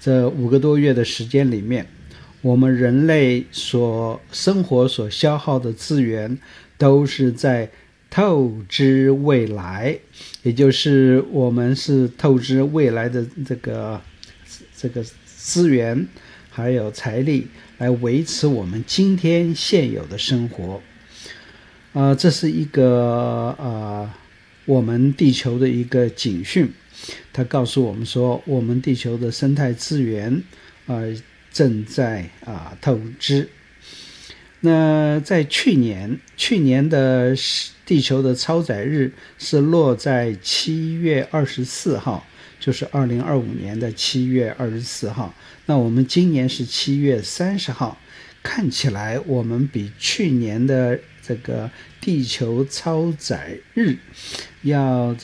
这5个多月的时间里面，我们人类所生活所消耗的资源都是在透支未来，也就是我们是透支未来的这个资源还有财力来维持我们今天现有的生活。这是一个我们地球的一个警讯，它告诉我们说，我们地球的生态资源正在透支。那在去年的地球的超载日是落在7月24号，就是2025年的7月24号。那我们今年是7月30号，看起来我们比去年的这个地球超载日要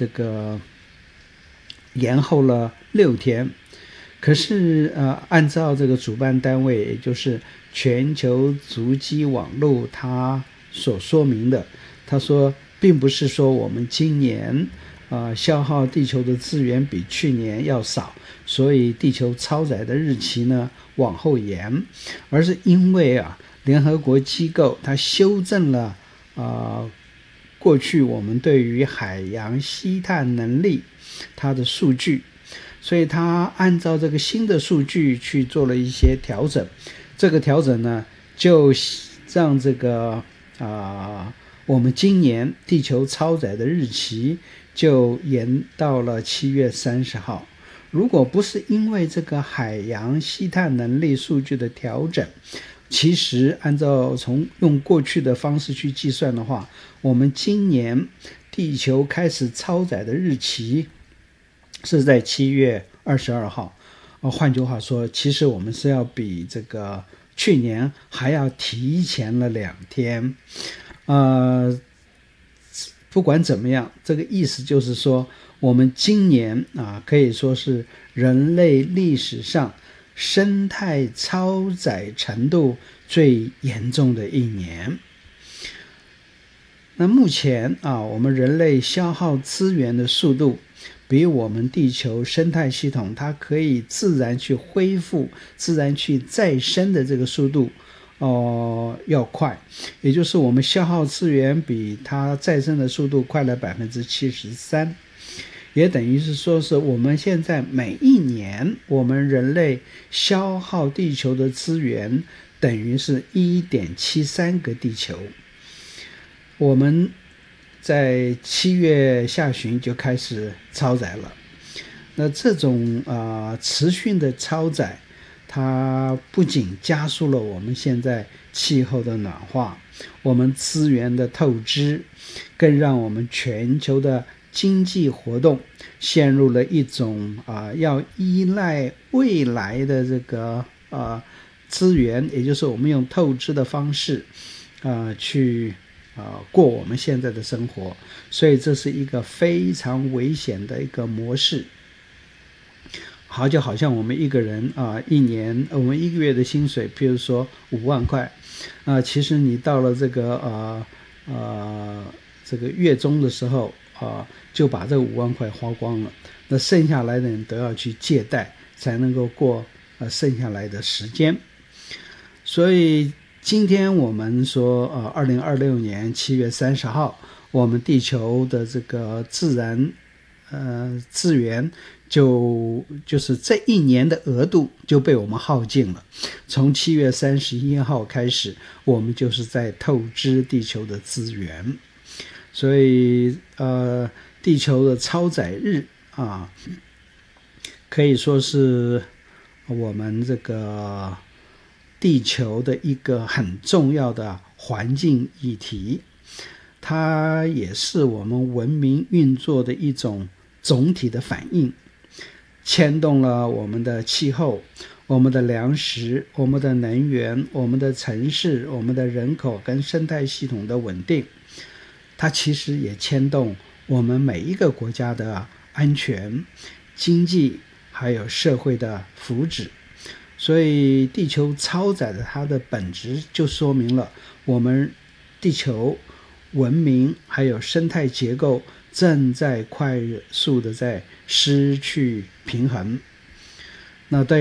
延后了6天。可是按照这个主办单位，也就是全球足迹网络它所说明的，他说并不是说我们今年消耗地球的资源比去年要少，所以地球超载的日期呢往后延，而是因为联合国机构它修正了过去我们对于海洋吸碳能力它的数据，所以它按照这个新的数据去做了一些调整。这个调整呢，就让我们今年地球超载的日期就延到了7月30号。如果不是因为这个海洋吸碳能力数据的调整，其实按照用过去的方式去计算的话，我们今年地球开始超载的日期是在7月22号。换句话说，其实我们是要比这个去年还要提前了2天。不管怎么样，这个意思就是说，我们今年可以说是人类历史上生态超载程度最严重的一年。那目前我们人类消耗资源的速度比我们地球生态系统它可以自然去恢复、自然去再生的这个速度要快，也就是我们消耗资源比它再生的速度快了 73%， 也等于是说是我们现在每一年我们人类消耗地球的资源等于是 1.73 个地球。我们在7月下旬就开始超载了。那这种持续的超载，它不仅加速了我们现在气候的暖化，我们资源的透支，更让我们全球的经济活动陷入了一种要依赖未来的这个资源，也就是我们用透支的方式去过我们现在的生活。所以这是一个非常危险的一个模式。就好像我们一个人一年我们1个月的薪水，譬如说5万块，其实你到了这个月中的时候就把这5万块花光了，那剩下来的人都要去借贷才能够过剩下来的时间。所以今天我们说2026年7月30号，我们地球的这个自然资源就是这一年的额度就被我们耗尽了。从7月31号开始，我们就是在透支地球的资源。所以地球的超载日可以说是我们这个地球的一个很重要的环境议题，它也是我们文明运作的一种总体的反应，牵动了我们的气候、我们的粮食、我们的能源、我们的城市、我们的人口跟生态系统的稳定。它其实也牵动我们每一个国家的安全、经济还有社会的福祉。所以地球超载的它的本质就说明了我们地球文明还有生态结构正在快速的在失去平衡。那对